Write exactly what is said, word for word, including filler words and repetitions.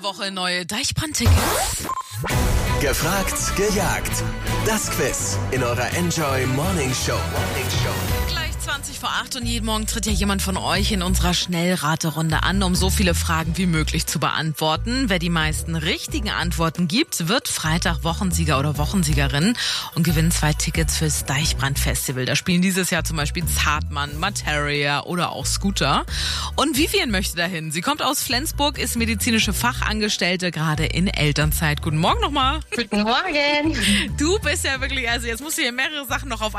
Woche neue Deichbrand-Tickets. Gefragt, gejagt. Das Quiz in eurer Enjoy Morning Show. Morning Show. Gleich zwanzig vor acht und jeden Morgen tritt ja jemand von euch in unserer Schnellraterunde an, um so viele Fragen wie möglich zu beantworten. Wer die meisten richtigen Antworten gibt, wird Freitag Wochensieger oder Wochensiegerin und gewinnt zwei Tickets fürs Deichbrand-Festival. Da spielen dieses Jahr zum Beispiel Zartmann, Materia oder auch Scooter. Und Vivian möchte dahin. Sie kommt aus Flensburg, ist medizinische Fachangestellte, gerade in Elternzeit. Guten Morgen nochmal. Guten Morgen. Du bist ja wirklich, also jetzt musst du hier mehrere Sachen noch auf